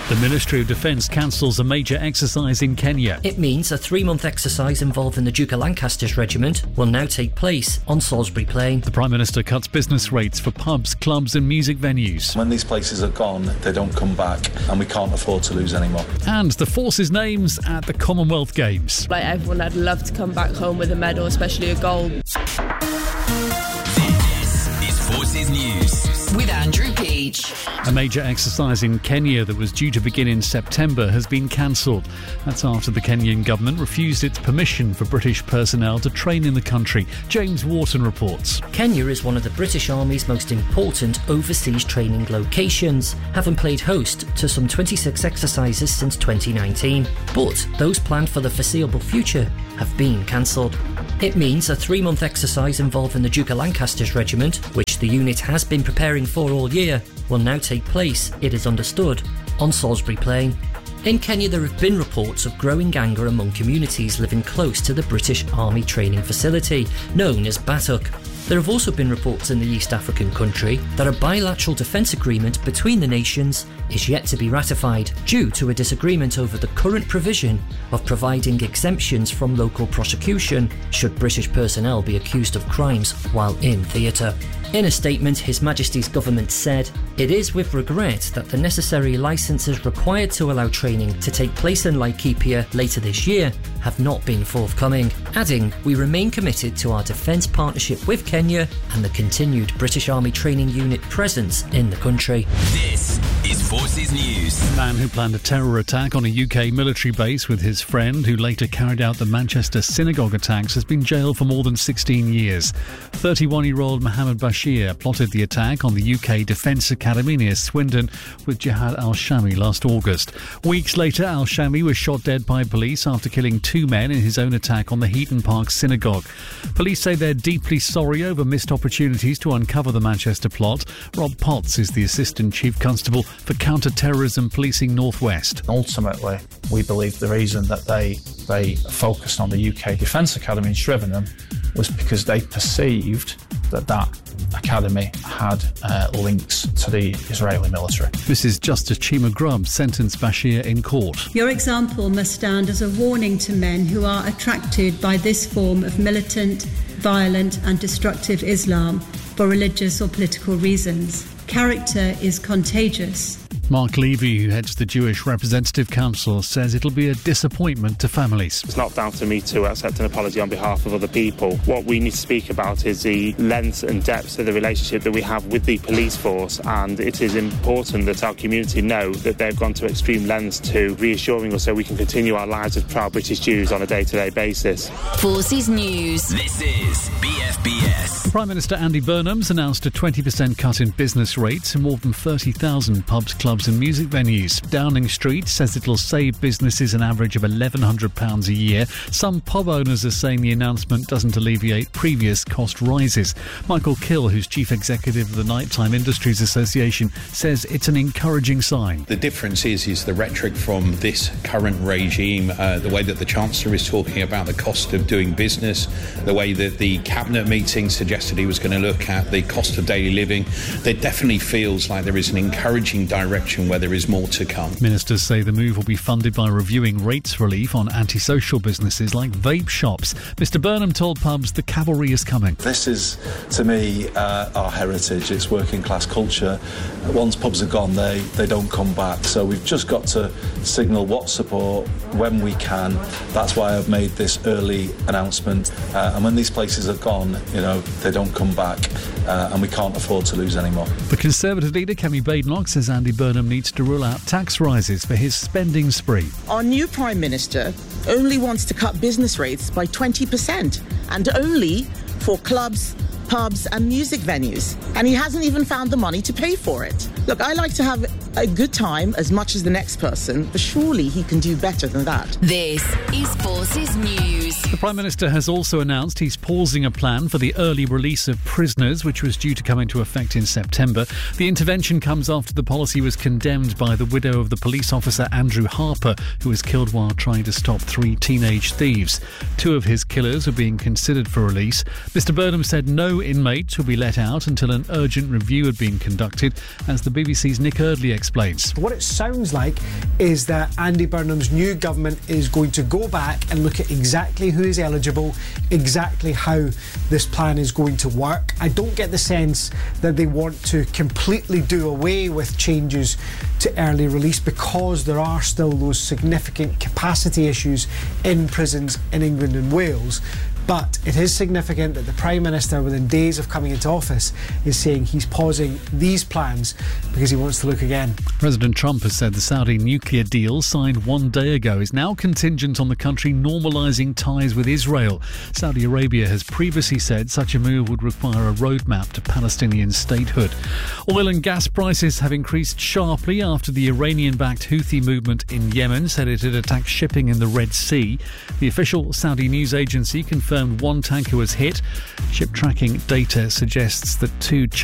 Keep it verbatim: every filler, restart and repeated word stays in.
The Ministry of Defence cancels a major exercise in Kenya. It means a three-month exercise involving the Duke of Lancaster's regiment will now take place on Salisbury Plain. The Prime Minister cuts business rates for pubs, clubs and music venues. When these places are gone, they don't come back, and we can't afford to lose any more. And the Forces names at the Commonwealth Games. Like everyone, I'd love to come back home with a medal, especially a gold. This is Forces News with Andrew Peach. A major exercise in Kenya that was due to begin in September has been cancelled. That's after the Kenyan government refused its permission for British personnel to train in the country. James Wharton reports. Kenya is one of the British Army's most important overseas training locations, having played host to some twenty-six exercises since twenty nineteen. But those planned for the foreseeable future have been cancelled. It means a three-month exercise involving the Duke of Lancaster's regiment, which the unit has been preparing for all year, will now take place, it is understood, on Salisbury Plain. In Kenya, there have been reports of growing anger among communities living close to the British Army training facility, known as Batuk. There have also been reports in the East African country that a bilateral defence agreement between the nations is yet to be ratified due to a disagreement over the current provision of providing exemptions from local prosecution should British personnel be accused of crimes while in theatre. In a statement, His Majesty's government said, "It is with regret that the necessary licences required to allow training to take place in Laikipia later this year have not been forthcoming," adding, "We remain committed to our defence partnership with Kenya and the continued British Army training unit presence in the country." This is Forces News. A man who planned a terror attack on a U K military base with his friend, who later carried out the Manchester synagogue attacks, has been jailed for more than sixteen years. thirty-one-year-old Mohammed Bashir plotted the attack on the U K Defence Academy near Swindon with Jihad al-Shami last August. Weeks later, al-Shami was shot dead by police after killing two men in his own attack on the Heaton Park synagogue. Police say they're deeply sorry over missed opportunities to uncover the Manchester plot. Rob Potts is the Assistant Chief Constable for Counter-Terrorism Policing North West. Ultimately, we believe the reason that they, they focused on the U K Defence Academy in Shrivenham was because they perceived that that academy had uh, links to the Israeli military. Missus Justice Chima Grubb sentenced Bashir in court. Your example must stand as a warning to men who are attracted by this form of militant, violent and destructive Islam for religious or political reasons. Character is contagious. Mark Levy, who heads the Jewish Representative Council, says it'll be a disappointment to families. It's not down to me to accept an apology on behalf of other people. What we need to speak about is the length and depth of the relationship that we have with the police force, and it is important that our community know that they've gone to extreme lengths to reassuring us so we can continue our lives as proud British Jews on a day-to-day basis. Forces News. This is B F B S. Prime Minister Andy Burnham's announced a twenty percent cut in business rates in more than thirty thousand pubs, clubs and music venues. Downing Street says it'll save businesses an average of eleven hundred pounds a year. Some pub owners are saying the announcement doesn't alleviate previous cost rises. Michael Kill, who's Chief Executive of the Nighttime Industries Association, says it's an encouraging sign. The difference is, is the rhetoric from this current regime, uh, the way that the Chancellor is talking about the cost of doing business, the way that the Cabinet meeting suggested he was going to look at the cost of daily living. There definitely feels like there is an encouraging direction where there is more to come. Ministers say the move will be funded by reviewing rates relief on antisocial businesses like vape shops. Mister Burnham told pubs the cavalry is coming. This is, to me, uh, our heritage. It's working class culture. Once pubs are gone, they, they don't come back. So we've just got to signal what support when we can. That's why I've made this early announcement. Uh, and when these places are gone, you know, they don't come back. Uh, and we can't afford to lose any more. The Conservative leader, Kemi Badenoch, says Andy Burnham needs to rule out tax rises for his spending spree. Our new Prime Minister only wants to cut business rates by twenty percent, and only for clubs, pubs and music venues. And he hasn't even found the money to pay for it. Look, I like to have a good time as much as the next person, but surely he can do better than that. This is Forces News. The Prime Minister has also announced he's pausing a plan for the early release of prisoners, which was due to come into effect in September. The intervention comes after the policy was condemned by the widow of the police officer Andrew Harper, who was killed while trying to stop three teenage thieves. Two of his killers are being considered for release. Mister Burnham said no inmates will be let out until an urgent review had been conducted, as the B B C's Nick Eardley explains. What it sounds like is that Andy Burnham's new government is going to go back and look at exactly who is eligible, exactly how this plan is going to work. I don't get the sense that they want to completely do away with changes to early release, because there are still those significant capacity issues in prisons in England and Wales. But it is significant that the Prime Minister, within days of coming into office, is saying he's pausing these plans because he wants to look again. President Trump has said the Saudi nuclear deal signed one day ago is now contingent on the country normalising ties with Israel. Saudi Arabia has previously said such a move would require a roadmap to Palestinian statehood. Oil and gas prices have increased sharply after the Iranian-backed Houthi movement in Yemen said it had attacked shipping in the Red Sea. The official Saudi news agency confirmed one tanker was hit. Ship tracking data suggests that two